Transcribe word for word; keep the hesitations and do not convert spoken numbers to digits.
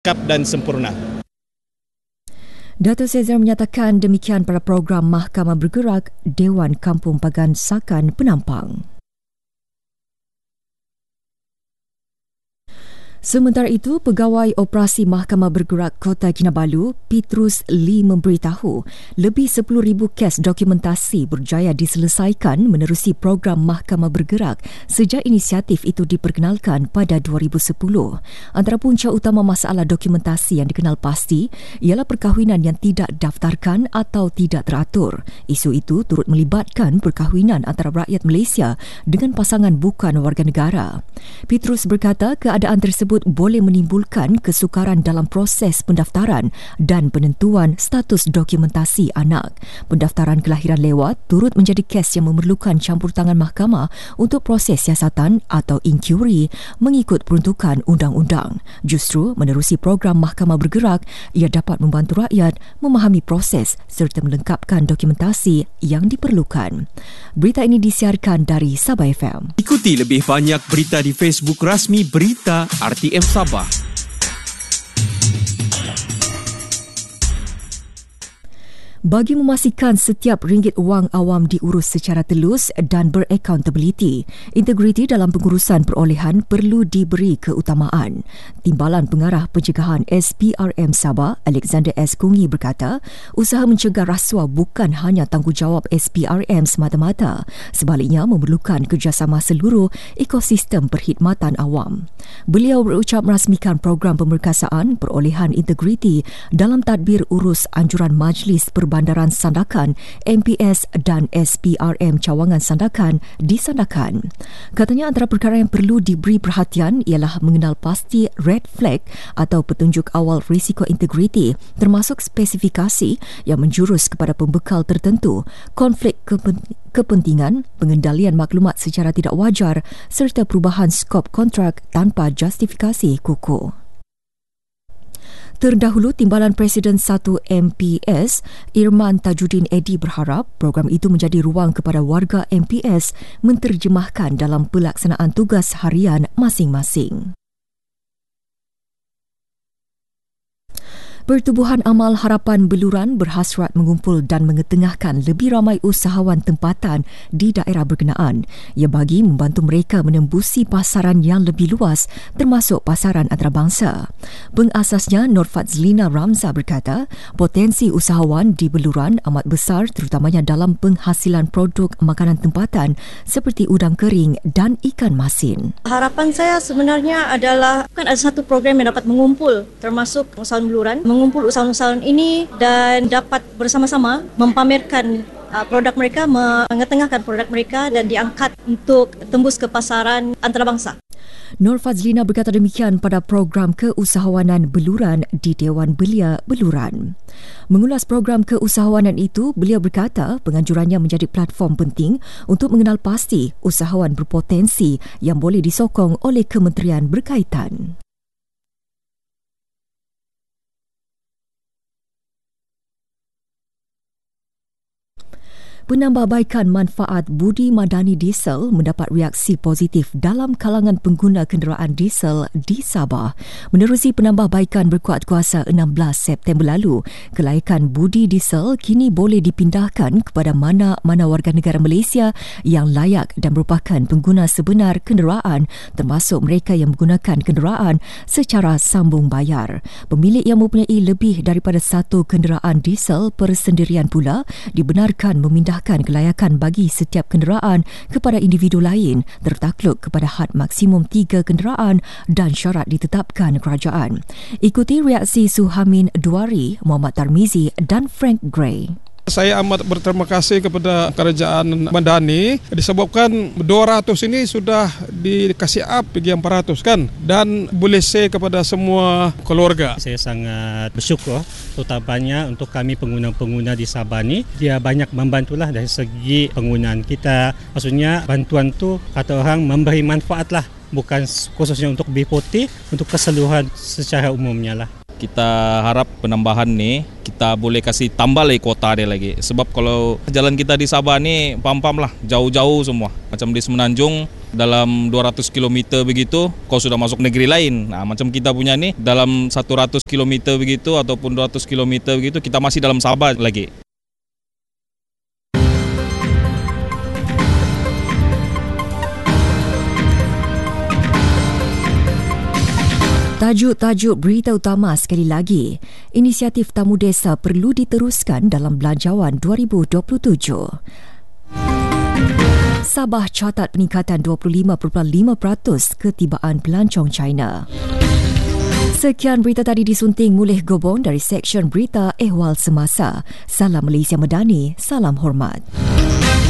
lengkap dan sempurna. Dato' Sezar menyatakan demikian pada program Mahkamah Bergerak Dewan Kampung Pagan Sakan Penampang. Sementara itu, Pegawai Operasi Mahkamah Bergerak Kota Kinabalu, Petrus Lee memberitahu lebih sepuluh ribu kes dokumentasi berjaya diselesaikan menerusi program Mahkamah Bergerak sejak inisiatif itu diperkenalkan pada dua ribu sepuluh. Antara punca utama masalah dokumentasi yang dikenal pasti ialah perkahwinan yang tidak daftarkan atau tidak teratur. Isu itu turut melibatkan perkahwinan antara rakyat Malaysia dengan pasangan bukan warga negara. Petrus berkata keadaan tersebut boleh menimbulkan kesukaran dalam proses pendaftaran dan penentuan status dokumentasi anak. Pendaftaran kelahiran lewat turut menjadi kes yang memerlukan campur tangan mahkamah untuk proses siasatan atau inquiry mengikut peruntukan undang-undang. Justru menerusi program Mahkamah Bergerak, ia dapat membantu rakyat memahami proses serta melengkapkan dokumentasi yang diperlukan. Berita ini disiarkan dari Sabah F M. Ikuti lebih banyak berita di Facebook rasmi Berita R T M Sabah. Bagi memastikan setiap ringgit wang awam diurus secara telus dan beraccountability, integriti dalam pengurusan perolehan perlu diberi keutamaan. Timbalan Pengarah Pencegahan S P R M Sabah, Alexander S. Kungi berkata, usaha mencegah rasuah bukan hanya tanggungjawab S P R M semata-mata, sebaliknya memerlukan kerjasama seluruh ekosistem perkhidmatan awam. Beliau berucap merasmikan program pemerkasaan perolehan integriti dalam tadbir urus anjuran Majlis Perbandaran Sandakan M P S dan S P R M Cawangan Sandakan di Sandakan. Katanya antara perkara yang perlu diberi perhatian ialah mengenal pasti red flag atau petunjuk awal risiko integriti, termasuk spesifikasi yang menjurus kepada pembekal tertentu, konflik kepentingan, pengendalian maklumat secara tidak wajar serta perubahan skop kontrak tanpa justifikasi kukuh. Terdahulu, Timbalan Presiden satu M P S, Irman Tajuddin Edi berharap program itu menjadi ruang kepada warga M P S menterjemahkan dalam pelaksanaan tugas harian masing-masing. Pertubuhan Amal Harapan Beluran berhasrat mengumpul dan mengetengahkan lebih ramai usahawan tempatan di daerah berkenaan. Ia bagi membantu mereka menembusi pasaran yang lebih luas termasuk pasaran antarabangsa. Pengasasnya Nur Fazlina Ramza berkata, potensi usahawan di Beluran amat besar terutamanya dalam penghasilan produk makanan tempatan seperti udang kering dan ikan masin. Harapan saya sebenarnya adalah kan ada satu program yang dapat mengumpul termasuk usahawan Beluran, mengumpul usahawan-usahawan ini dan dapat bersama-sama mempamerkan uh, produk mereka, mengetengahkan produk mereka dan diangkat untuk tembus ke pasaran antarabangsa. Nur Fazlina berkata demikian pada program keusahawanan Beluran di Dewan Belia Beluran. Mengulas program keusahawanan itu, beliau berkata penganjurannya menjadi platform penting untuk mengenal pasti usahawan berpotensi yang boleh disokong oleh kementerian berkaitan. Penambahbaikan manfaat budi madani diesel mendapat reaksi positif dalam kalangan pengguna kenderaan diesel di Sabah. Menerusi penambahbaikan berkuat kuasa enam belas September lalu, kelayakan budi diesel kini boleh dipindahkan kepada mana-mana warga negara Malaysia yang layak dan merupakan pengguna sebenar kenderaan, termasuk mereka yang menggunakan kenderaan secara sambung bayar. Pemilik yang mempunyai lebih daripada satu kenderaan diesel persendirian pula dibenarkan memindah kelayakan bagi setiap kenderaan kepada individu lain tertakluk kepada had maksimum tiga kenderaan dan syarat ditetapkan kerajaan. Ikuti reaksi Suhamin Duari, Muhammad Tarmizi dan Frank Gray. Saya amat berterima kasih kepada kerajaan Madani disebabkan dua ratus ini sudah dikasih up pergi empat ratus kan, dan boleh share kepada semua keluarga. Saya sangat bersyukur terutamanya untuk kami pengguna-pengguna di Sabah ni, dia banyak membantulah dari segi penggunaan kita. Maksudnya bantuan tu kata orang memberi manfaat lah, bukan khususnya untuk B empat T, untuk keseluruhan secara umumnya lah. Kita harap penambahan ni kita boleh kasih tambah lagi kuota dia lagi. Sebab kalau jalan kita di Sabah ni pam-pam lah, jauh-jauh semua. Macam di Semenanjung dalam dua ratus kilometer begitu kau sudah masuk negeri lain. Nah, macam kita punya ni dalam seratus kilometer begitu ataupun dua ratus kilometer begitu kita masih dalam Sabah lagi. Tajuk-tajuk berita utama sekali lagi. Inisiatif Tamu Desa perlu diteruskan dalam Belanjawan dua ribu dua puluh tujuh. Sabah catat peningkatan dua puluh lima perpuluhan lima peratus ketibaan pelancong China. Sekian berita tadi disunting Mulih Gobong dari Seksyen Berita Ehwal Semasa. Salam Malaysia Medani, salam hormat.